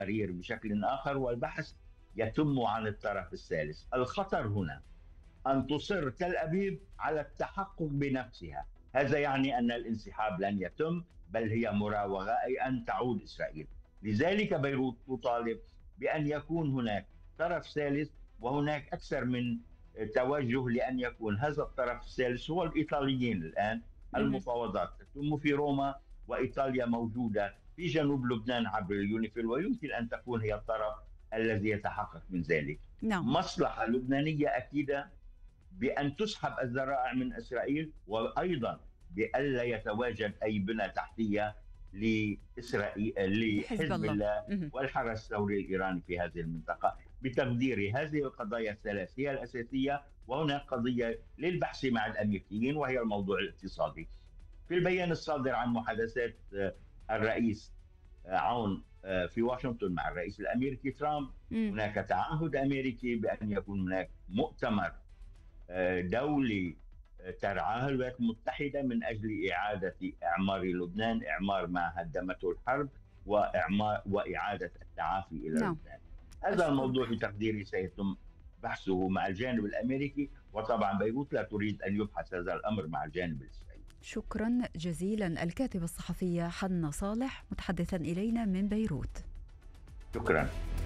التقارير بشكل آخر، والبحث يتم عن الطرف الثالث. الخطر هنا أن تصر تل أبيب على التحقق بنفسها. هذا يعني أن الانسحاب لن يتم، بل هي مراوغة، أي أن تعود إسرائيل. لذلك بيروت تطالب بأن يكون هناك طرف ثالث، وهناك أكثر من توجه لأن يكون هذا الطرف الثالث هو الإيطاليين. الآن مهم. المفاوضات تتم في روما، وإيطاليا موجودة في جنوب لبنان عبر اليونيفيل، ويمكن أن تكون هي الطرف الذي يتحقق من ذلك. نعم. مصلحة لبنانية أكيدة بأن تسحب الذرائع من إسرائيل، وأيضا بألا يتواجد أي بنى تحتية لإسرائيل لحزب لحزب الله. الله مهم. والحرس الثوري الإيراني في هذه المنطقة. بتقديري هذه القضايا الثلاث هي الأساسية، وهناك قضية للبحث مع الأمريكيين وهي الموضوع الاقتصادي. في البيان الصادر عن محادثات الرئيس عون في واشنطن مع الرئيس الأمريكي ترامب، مم. هناك تعهد أمريكي بأن يكون هناك مؤتمر دولي ترعاه الولايات المتحدة من أجل إعادة إعمار لبنان، إعمار ما هدمته الحرب، وإعادة التعافي إلى نعم. لبنان. هذا الموضوع أشكرك. بتقديري سيتم بحثه مع الجانب الأمريكي، وطبعا بيروت لا تريد أن يبحث هذا الأمر مع الجانب الإسرائيلي. شكرا جزيلا الكاتبة الصحفية حنا صالح متحدثا إلينا من بيروت. شكرا.